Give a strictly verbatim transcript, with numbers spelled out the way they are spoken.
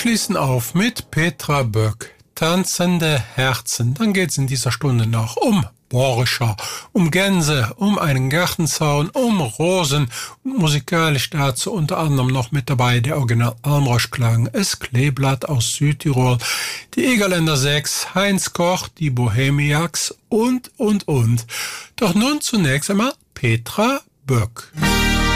schließen auf mit Petra Böck, Tanzende Herzen. Dann geht es in dieser Stunde noch um Borscher, um Gänse, um einen Gartenzaun, um Rosen und musikalisch dazu unter anderem noch mit dabei der Original Almrosch-Klang, es Kleeblatt aus Südtirol, die Egerländer sechs, Heinz Koch, die Bohemiaks und, und, und. Doch nun zunächst einmal Petra Böck.